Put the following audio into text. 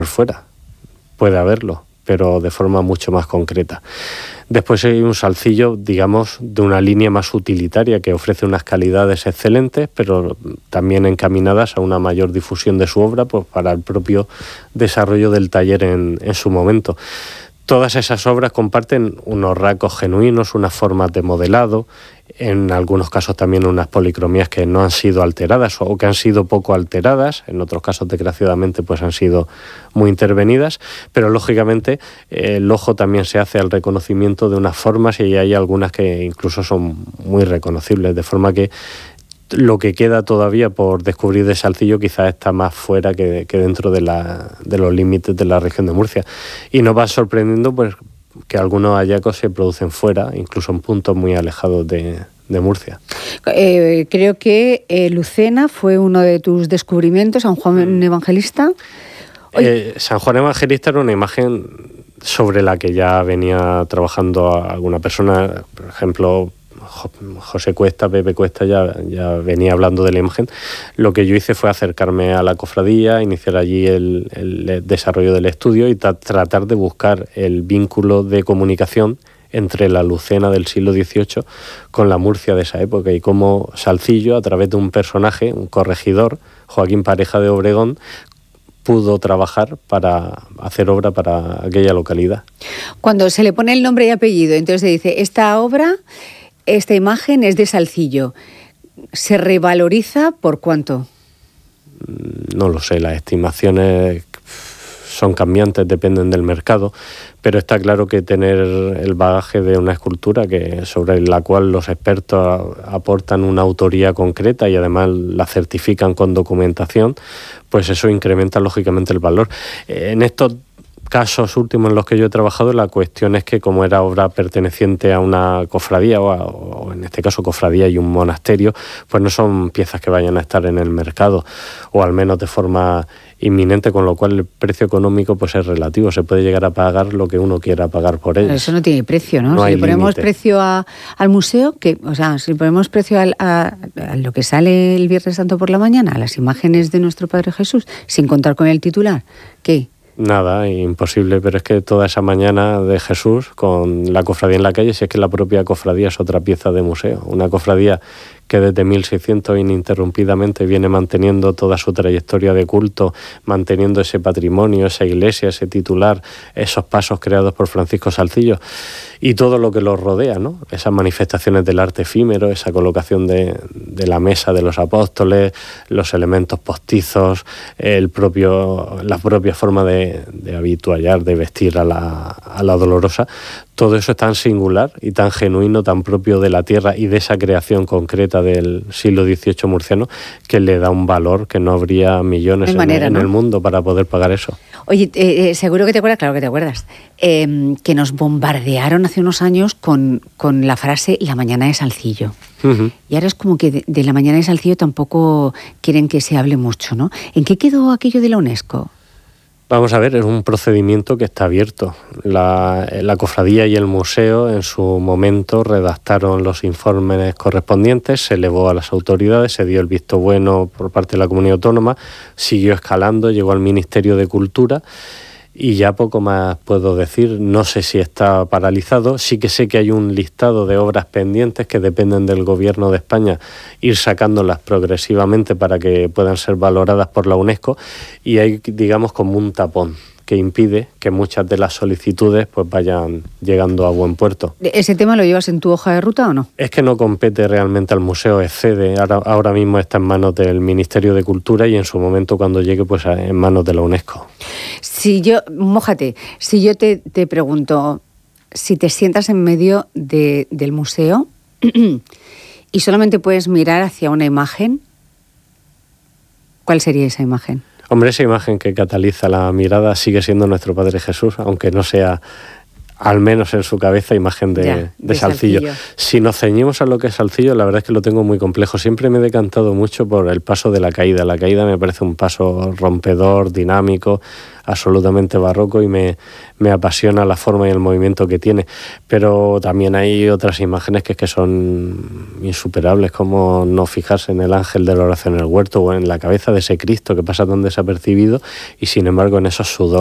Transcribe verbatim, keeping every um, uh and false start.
fuera. Puede haberlo, pero de forma mucho más concreta. Después hay un salcillo, digamos, de una línea más utilitaria que ofrece unas calidades excelentes, pero también encaminadas a una mayor difusión de su obra, pues para el propio desarrollo del taller en, en su momento. Todas esas obras comparten unos rasgos genuinos, unas formas de modelado, en algunos casos también unas policromías que no han sido alteradas o que han sido poco alteradas, en otros casos desgraciadamente pues han sido muy intervenidas, pero lógicamente eh, el ojo también se hace al reconocimiento de unas formas y hay algunas que incluso son muy reconocibles, de forma que lo que queda todavía por descubrir de Salcillo quizás está más fuera que, que dentro de, la, de los límites de la región de Murcia. Y nos va sorprendiendo pues que algunos hallazgos se producen fuera, incluso en puntos muy alejados de, de Murcia. Eh, creo que eh, Lucena fue uno de tus descubrimientos, San Juan Evangelista. Eh, San Juan Evangelista era una imagen sobre la que ya venía trabajando alguna persona, por ejemplo, José Cuesta, Pepe Cuesta ya, ya venía hablando de la imagen. Lo que yo hice fue acercarme a la cofradía, iniciar allí el, el desarrollo del estudio y tra- tratar de buscar el vínculo de comunicación entre la Lucena del siglo dieciocho con la Murcia de esa época y cómo Salcillo, a través de un personaje, un corregidor, Joaquín Pareja de Obregón, pudo trabajar para hacer obra para aquella localidad. Cuando se le pone el nombre y apellido, entonces se dice, esta obra... Esta imagen es de Salcillo. ¿Se revaloriza por cuánto? No lo sé, las estimaciones son cambiantes, dependen del mercado, pero está claro que tener el bagaje de una escultura que sobre la cual los expertos aportan una autoría concreta y además la certifican con documentación, pues eso incrementa lógicamente el valor. En estos casos últimos en los que yo he trabajado, la cuestión es que como era obra perteneciente a una cofradía o, a, o en este caso cofradía y un monasterio, pues no son piezas que vayan a estar en el mercado o al menos de forma inminente, con lo cual el precio económico pues es relativo, se puede llegar a pagar lo que uno quiera pagar por ello. Eso no tiene precio, ¿no? No si hay le ponemos límite. precio a, al museo, que, o sea, si ponemos precio al, a, a lo que sale el Viernes Santo por la mañana, a las imágenes de nuestro Padre Jesús, sin contar con el titular, ¿qué? Nada, imposible, pero es que toda esa mañana de Jesús con la cofradía en la calle, si es que la propia cofradía es otra pieza de museo, una cofradía que desde mil seiscientos ininterrumpidamente viene manteniendo toda su trayectoria de culto, manteniendo ese patrimonio, esa iglesia, ese titular, esos pasos creados por Francisco Salcillo y todo lo que los rodea, ¿no? Esas manifestaciones del arte efímero, esa colocación de, de la mesa de los apóstoles, los elementos postizos, el propio, la propia forma de, de habituallar, de vestir a la, a la dolorosa. Todo eso es tan singular y tan genuino, tan propio de la tierra y de esa creación concreta del siglo dieciocho murciano, que le da un valor que no habría millones en, manera, en, ¿no? en el mundo para poder pagar eso. Oye, eh, eh, seguro que te acuerdas, claro que te acuerdas, eh, que nos bombardearon hace unos años con, con la frase la mañana de Salcillo. Uh-huh. Y ahora es como que de, de la mañana de Salcillo tampoco quieren que se hable mucho, ¿no? ¿En qué quedó aquello de la UNESCO? Vamos a ver, es un procedimiento que está abierto. La, la cofradía y el museo en su momento redactaron los informes correspondientes, se elevó a las autoridades, se dio el visto bueno por parte de la comunidad autónoma, siguió escalando, llegó al Ministerio de Cultura y ya poco más puedo decir. No sé si está paralizado, sí que sé que hay un listado de obras pendientes que dependen del Gobierno de España, ir sacándolas progresivamente para que puedan ser valoradas por la UNESCO, y hay, digamos, como un tapón que impide que muchas de las solicitudes pues vayan llegando a buen puerto. ¿Ese tema lo llevas en tu hoja de ruta o no? Es que no compete realmente al museo, excede, ahora, ahora mismo está en manos del Ministerio de Cultura y en su momento cuando llegue pues en manos de la UNESCO. Si yo, mójate, si yo te, te pregunto, si te sientas en medio de, del museo y solamente puedes mirar hacia una imagen, ¿cuál sería esa imagen? Hombre, esa imagen que cataliza la mirada sigue siendo nuestro Padre Jesús, aunque no sea al menos en su cabeza, imagen de, ya, de, de Salcillo. Salcillo. Si nos ceñimos a lo que es Salcillo, la verdad es que lo tengo muy complejo. Siempre me he decantado mucho por el paso de la caída. La caída me parece un paso rompedor, dinámico, absolutamente barroco, y me, me apasiona la forma y el movimiento que tiene. Pero también hay otras imágenes que, que son insuperables, como no fijarse en el ángel de la oración en el huerto o en la cabeza de ese Cristo que pasa tan desapercibido y sin embargo en esos sudores